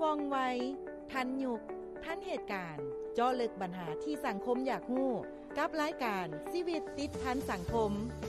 ว่องไวทันยุคทันเหตุการณ์เจาะลึกปัญหาที่สังคมอยากรู้กับรายการชีวิตติดพันสังคม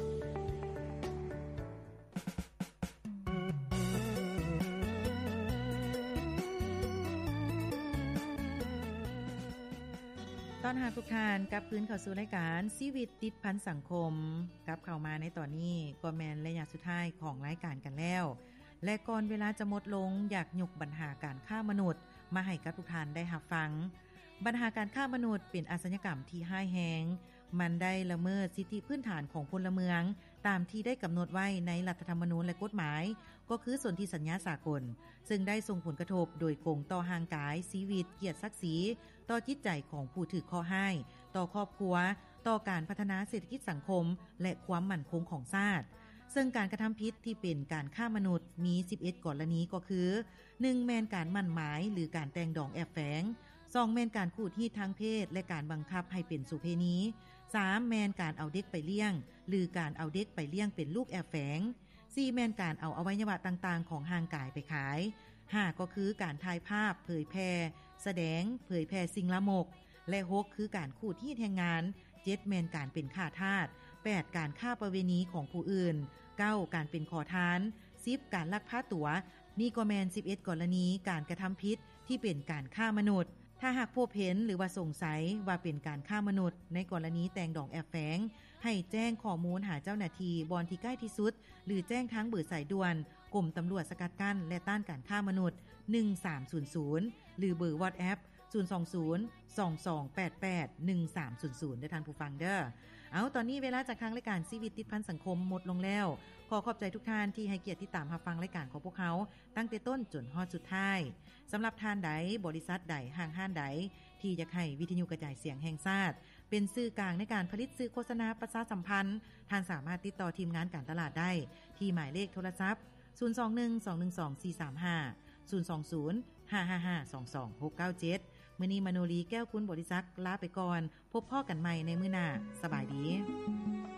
ตอนหาทุกท่านกลับคืนเข้าสู่รายการชีวิตติดพันสังคมกลับเข้ามาในตอนนี้ก็แม่นระยะสุดท้ายของรายการกันแล้วและก่อนเวลาจะหมดลงอยากยกปัญหาการฆ่ามนุษย์มาให้กับทุกท่านได้รับฟังปัญหาการฆ่ามนุษย์เป็นอาชญากรรมที่ร้ายแรงมันได้ละเมิดสิทธิพื้นฐานของพลเมืองตามที่ได้กำหนดไว้ในรัฐธรรมนูญและกฎหมายก็คือสนธิสัญญาสากลซึ่งได้ส่งผลกระทบโดยกงต่อร่างกายชีวิตเกียรติศักดิ์ศรีต่อจิตใจของผู้ถูกข้อห้ายต่อครอบครัวต่อการพัฒนาเศรษฐกิจสังคมและความมั่นคงของชาติซึ่งการกระทำผิดที่เป็นการฆ่ามนุษย์มี11กรณีก็คือ 1. แม่นการมั่นหมายหรือการแต่งดองแอบแฝง 2. แม่นการขูดรีดทางเพศและการบังคับให้เป็นสุเพณี 3. แม่นการเอาเด็กไปเลี้ยงหรือการเอาเด็กไปเลี้ยงเป็นลูกแอบแฝง 4. แม่นการเอาอวัยวะต่างๆของร่างกายไปขาย 5. ก็คือการถ่ายภาพเผยแพร่แสดงเผยแพร่สิ่งละมกและ 6. คือการขูดรีดแรงงาน 7. แม่นการเป็นข้าทาส 8. การฆ่าประเวณีของผู้อื่น 9. การเป็นขอทาน 10. การลักพาตั๋วนี่ก็แม่น11กรณีการกระทำผิดที่เป็นการฆ่ามนุษย์ถ้าหากพบเห็นหรือว่าสงสัยว่าเป็นการฆ่ามนุษย์ในกรณีแต่งดองแอบแฝงให้แจ้งข้อมูลหาเจ้าหน้าที่บอนที่ใกล้ที่สุดหรือแจ้งทางเบอร์สายด่วนกรมตำรวจสกัดกั้นและต้านการฆ่ามนุษย์1300หรือเบอร์ WhatsApp 020-2288-1300ได้ท่านผู้ฟังเด้อเอาตอนนี้เวลาจากทางรายการชีวิตติดพันสังคมหมดลงแล้วขอขอบใจทุกท่านที่ให้เกียรติติดตามรับฟังรายการของพวกเขาตั้งแต่ต้นจนฮอดสุดท้ายสำหรับท่านใดบริษัทใดห้างห้านใดที่อยากให้วิทยุกระจายเสียงแห่งชาติเป็นสื่อกลางในการผลิตสื่อโฆษณาประชาสัมพันธ์ท่านสามารถติดต่อทีมงานการตลาดได้ที่หมายเลขโทรศัพท์021-212-435 020-555-22697มื้อนี้มโนรีแก้วคุณบริษัทลาไปก่อนพบพ่อกันใหม่ในมื้อหน้าสบายดี